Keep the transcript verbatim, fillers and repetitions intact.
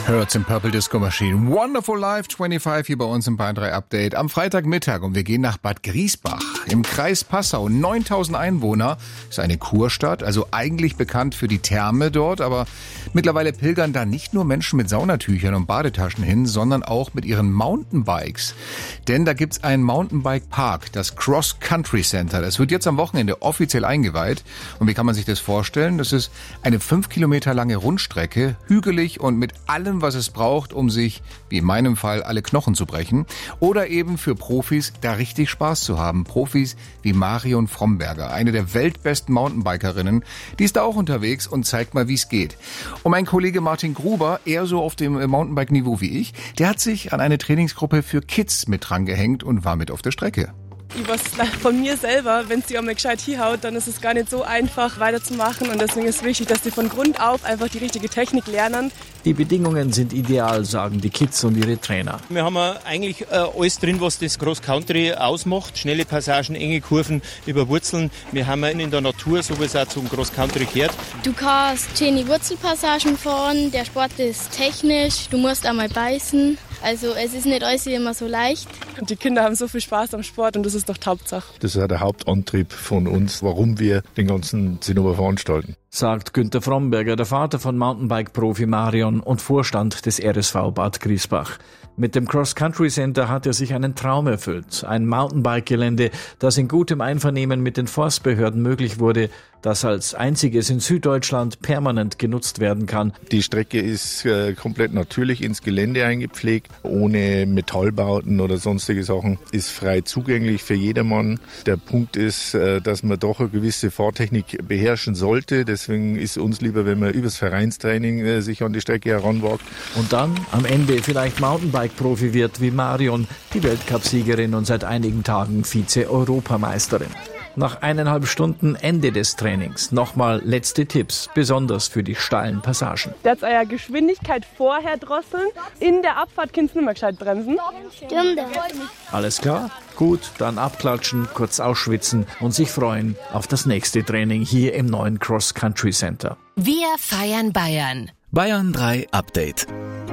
Hört's im Purple Disco Machine. Wonderful Life fünfundzwanzig hier bei uns im Bayern drei Update am Freitagmittag und wir gehen nach Bad Griesbach. Im Kreis Passau, neuntausend Einwohner, ist eine Kurstadt, also eigentlich bekannt für die Therme dort, aber mittlerweile pilgern da nicht nur Menschen mit Saunatüchern und Badetaschen hin, sondern auch mit ihren Mountainbikes. Denn da gibt's einen Mountainbike-Park, das Cross Country Center. Das wird jetzt am Wochenende offiziell eingeweiht. Und wie kann man sich das vorstellen? Das ist eine fünf Kilometer lange Rundstrecke, hügelig und mit allem, was es braucht, um sich, wie in meinem Fall, alle Knochen zu brechen. Oder eben für Profis, da richtig Spaß zu haben. Profis wie Marion Fromberger, eine der weltbesten Mountainbikerinnen, die ist da auch unterwegs und zeigt mal, wie es geht. Und mein Kollege Martin Gruber, eher so auf dem Mountainbike-Niveau wie ich, der hat sich an eine Trainingsgruppe für Kids mit drangehängt und war mit auf der Strecke. Ich weiß von mir selber, wenn es die einmal gescheit hinhaut, dann ist es gar nicht so einfach weiterzumachen und deswegen ist es wichtig, dass die von Grund auf einfach die richtige Technik lernen. Die Bedingungen sind ideal, sagen die Kids und ihre Trainer. Wir haben eigentlich äh, alles drin, was das Cross Country ausmacht. Schnelle Passagen, enge Kurven über Wurzeln. Wir haben in der Natur, so wie es auch zum Cross Country gehört. Du kannst schöne Wurzelpassagen fahren, der Sport ist technisch, du musst einmal beißen. Also es ist nicht alles immer so leicht. Und die Kinder haben so viel Spaß am Sport und das ist doch die Hauptsache. Das ist ja der Hauptantrieb von uns, warum wir den ganzen Zinnober veranstalten. Sagt Günter Fromberger, der Vater von Mountainbike-Profi Marion und Vorstand des R S V Bad Griesbach. Mit dem Cross Country Center hat er sich einen Traum erfüllt. Ein Mountainbike-Gelände, das in gutem Einvernehmen mit den Forstbehörden möglich wurde, das als einziges in Süddeutschland permanent genutzt werden kann. Die Strecke ist äh, komplett natürlich ins Gelände eingepflegt, ohne Metallbauten oder sonstige Sachen, ist frei zugänglich für jedermann. Der Punkt ist, äh, dass man doch eine gewisse Fahrtechnik beherrschen sollte. Deswegen ist uns lieber, wenn man übers Vereinstraining äh, sich an die Strecke heranwagt. Und dann am Ende vielleicht Mountainbike-Profi wird wie Marion, die Weltcupsiegerin und seit einigen Tagen Vize-Europameisterin. Nach eineinhalb Stunden Ende des Trainings nochmal letzte Tipps, besonders für die steilen Passagen. Jetzt eure Geschwindigkeit vorher drosseln, in der Abfahrt kannst du nicht mehr gescheit bremsen. Alles klar? Gut, dann abklatschen, kurz ausschwitzen und sich freuen auf das nächste Training hier im neuen Cross Country Center. Wir feiern Bayern. Bayern drei Update.